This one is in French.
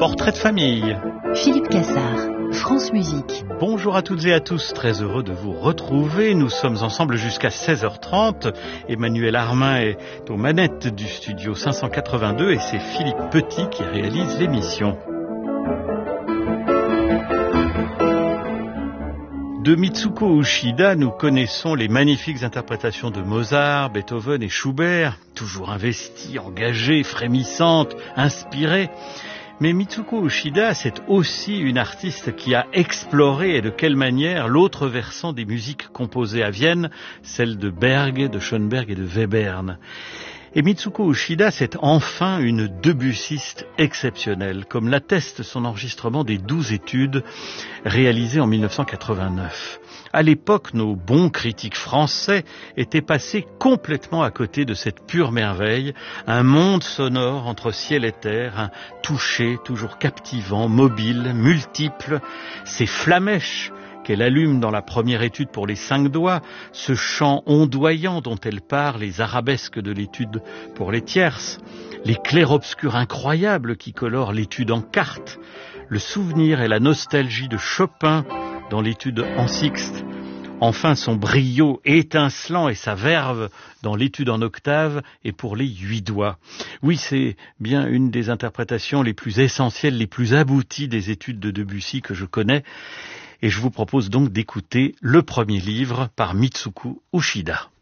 Portrait de famille. Philippe Cassard, France Musique. Bonjour à toutes et à tous, très heureux de vous retrouver. Nous sommes ensemble jusqu'à 16h30. Emmanuel Armin est aux manettes du studio 582 et c'est Philippe Petit qui réalise l'émission. De Mitsuko Uchida, nous connaissons les magnifiques interprétations de Mozart, Beethoven et Schubert, toujours investies, engagées, frémissantes, inspirées. Mais Mitsuko Uchida, c'est aussi une artiste qui a exploré, et de quelle manière, l'autre versant des musiques composées à Vienne, celle de Berg, de Schoenberg et de Webern. Et Mitsuko Uchida, c'est enfin une debussiste exceptionnelle, comme l'atteste son enregistrement des 12 études réalisées en 1989. À l'époque, nos bons critiques français étaient passés complètement à côté de cette pure merveille, un monde sonore entre ciel et terre, un toucher toujours captivant, mobile, multiple, ces flammèches qu'elle allume dans la première étude pour les 5 doigts, ce chant ondoyant dont elle part, les arabesques de l'étude pour les tierces, les clairs-obscurs incroyables qui colorent l'étude en quarte, le souvenir et la nostalgie de Chopin dans l'étude en sixte, enfin son brio étincelant et sa verve dans l'étude en octave et pour les 8 doigts. Oui, c'est bien une des interprétations les plus essentielles, les plus abouties des études de Debussy que je connais. Et je vous propose donc d'écouter le premier livre par Mitsuko Uchida.